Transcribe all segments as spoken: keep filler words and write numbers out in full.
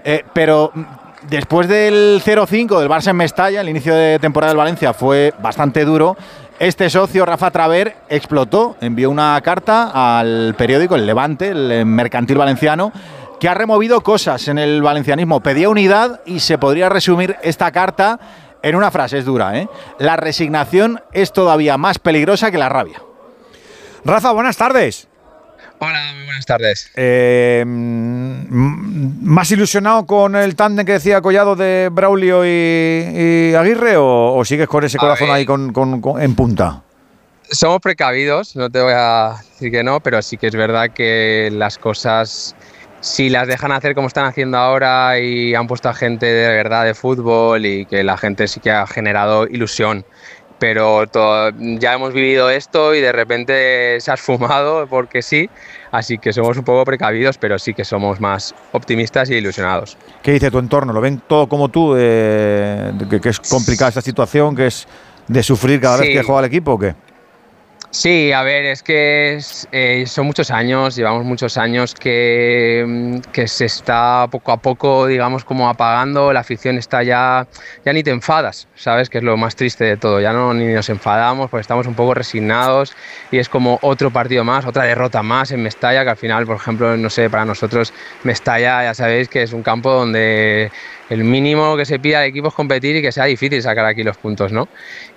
Eh, pero después del cero cinco del Barça en Mestalla, el inicio de temporada del Valencia fue bastante duro. Este socio, Rafa Traver, explotó, envió una carta al periódico El Levante, el mercantil valenciano, que ha removido cosas en el valencianismo. Pedía unidad y se podría resumir esta carta en una frase, es dura, ¿eh? La resignación es todavía más peligrosa que la rabia. Rafa, buenas tardes. Hola, muy buenas tardes. Eh, ¿Más ilusionado con el tándem que decía Collado de Braulio y, y Aguirre o, o sigues con ese corazón ahí con, con, con, en punta? Somos precavidos, no te voy a decir que no, pero sí que es verdad que las cosas, si las dejan hacer como están haciendo ahora y han puesto a gente de verdad de fútbol y que la gente sí que ha generado ilusión. Pero todo, ya hemos vivido esto y de repente se ha esfumado porque sí, así que somos un poco precavidos, pero sí que somos más optimistas y ilusionados. ¿Qué dice tu entorno? ¿Lo ven todo como tú? Eh, que, que es complicada esta situación, que es de sufrir cada sí. vez que juega el equipo, ¿o qué? Sí, a ver, es que es, eh, son muchos años, llevamos muchos años que, que se está poco a poco, digamos, como apagando, la afición está ya, ya ni te enfadas, ¿sabes? Que es lo más triste de todo, ya no ni nos enfadamos porque estamos un poco resignados y es como otro partido más, otra derrota más en Mestalla, que al final, por ejemplo, no sé, para nosotros Mestalla ya sabéis que es un campo donde el mínimo que se pide al equipo es competir y que sea difícil sacar aquí los puntos, ¿no?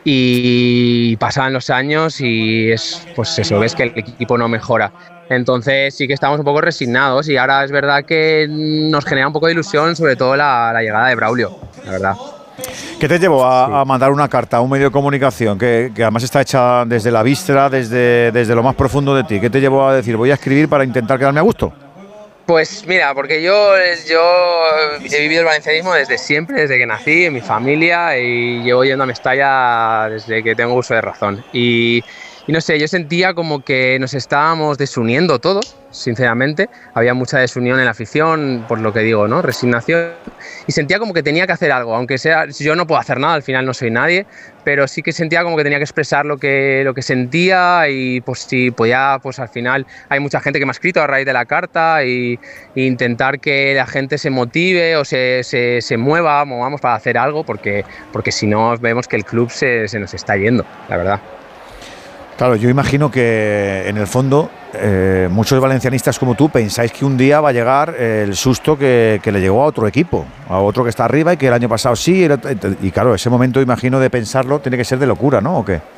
Y pasan los años y es, pues eso, ves que el equipo no mejora. Entonces sí que estamos un poco resignados y ahora es verdad que nos genera un poco de ilusión, sobre todo la, la llegada de Braulio, la verdad. ¿Qué te llevó a, sí. a mandar una carta a un medio de comunicación que, que además está hecha desde la víscera, desde, desde lo más profundo de ti? ¿Qué te llevó a decir, voy a escribir para intentar quedarme a gusto? Pues mira, porque yo, yo he vivido el valencianismo desde siempre, desde que nací, en mi familia, y llevo yendo a Mestalla desde que tengo uso de razón. Y, y no sé, yo sentía como que nos estábamos desuniendo todos, sinceramente. Había mucha desunión en la afición, por lo que digo, ¿no? Resignación. Y sentía como que tenía que hacer algo, aunque sea, yo no puedo hacer nada, al final no soy nadie, pero sí que sentía como que tenía que expresar lo que, lo que sentía y pues si podía, pues al final hay mucha gente que me ha escrito a raíz de la carta y, y intentar que la gente se motive o se, se, se mueva, movamos para hacer algo, porque, porque si no vemos que el club se, se nos está yendo, la verdad. Claro, yo imagino que en el fondo eh, muchos valencianistas como tú pensáis que un día va a llegar el susto que, que le llegó a otro equipo, a otro que está arriba y que el año pasado sí, y claro, ese momento imagino de pensarlo tiene que ser de locura, ¿no? ¿O qué?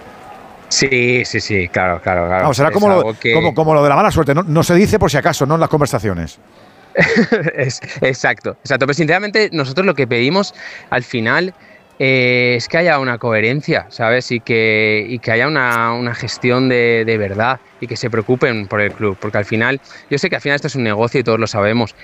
Sí, sí, sí, claro, claro, claro. Vamos, será como lo, que... como, como lo de la mala suerte, no, no se dice por si acaso, no en las conversaciones. es, exacto, exacto, pero sinceramente nosotros lo que pedimos al final Eh, es que haya una coherencia, ¿sabes? Y que, y que haya una, una gestión de, de verdad y que se preocupen por el club, porque al final, yo sé que al final esto es un negocio y todos lo sabemos,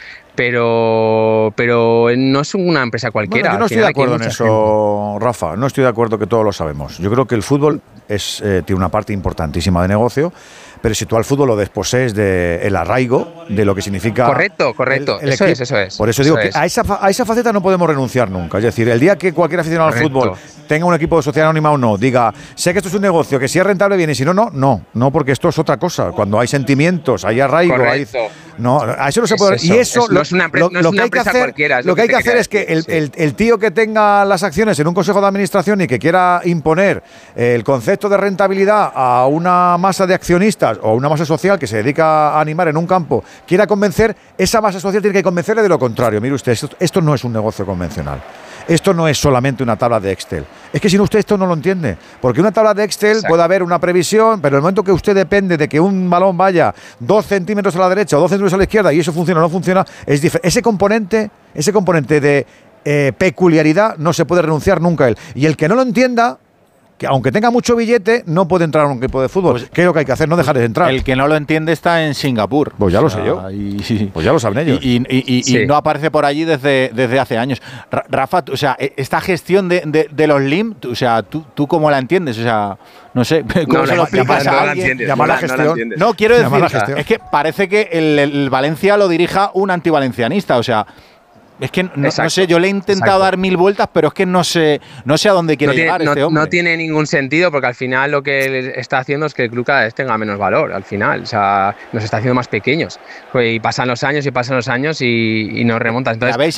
pero, pero no es una empresa cualquiera. Bueno, yo no estoy de acuerdo en eso, gente. Rafa, no estoy de acuerdo que todos lo sabemos. Yo creo que el fútbol es, eh, tiene una parte importantísima de negocio, pero si tú al fútbol lo desposees del arraigo, de lo que significa... Correcto, correcto, el, el eso equipo. es, eso es. Por eso digo eso que es. a esa, a esa faceta no podemos renunciar nunca. Es decir, el día que cualquier aficionado correcto. al fútbol tenga un equipo de sociedad anónima o no, diga, sé que esto es un negocio, que si es rentable viene, si no, no, no, no, porque esto es otra cosa. Cuando hay sentimientos, hay arraigo, correcto. hay... No, a eso no se puede... Es eso. Y eso, es, lo, no es una, empre- lo, no es lo una que hay que hacer, cualquiera. lo que hay que hacer es que el, sí. el, el tío que tenga las acciones en un consejo de administración y que quiera imponer el concepto de rentabilidad a una masa de accionistas o a una masa social que se dedica a animar en un campo, quiera convencer, esa masa social tiene que convencerle de lo contrario. Mire usted, esto, esto no es un negocio convencional. Esto no es solamente una tabla de Excel. Es que si no, usted esto no lo entiende. Porque una tabla de Excel Exacto. puede haber una previsión, pero el momento que usted depende de que un balón vaya dos centímetros a la derecha o dos centímetros a la izquierda y eso funciona o no funciona, es diferente. Ese componente, ese componente de eh, peculiaridad no se puede renunciar nunca a él. Y el que no lo entienda, que aunque tenga mucho billete, no puede entrar a un equipo de fútbol. Pues, ¿qué es lo que hay que hacer? No dejar de entrar. El que no lo entiende está en Singapur. Pues ya lo o sea, sé yo. Y, pues ya lo saben ellos. Y, y, y, sí. y no aparece por allí desde, desde hace años. Rafa, o sea, esta gestión de, de, de los L I M, o sea, ¿tú, ¿tú cómo la entiendes? O sea, no sé, ¿cómo no, se lo explicas no, a no alguien? Llamar la gestión. No, no, quiero decir, es que parece que el, el Valencia lo dirija un antivalencianista, o sea... Es que no, no sé, yo le he intentado exacto. dar mil vueltas, pero es que no sé, no sé a dónde quiere no tiene, llegar no, este hombre. No tiene ningún sentido porque al final lo que está haciendo es que el club cada vez tenga menos valor, al final. O sea, nos está haciendo más pequeños. Y pasan los años y pasan los años y, y nos remontan. Entonces, ya veis,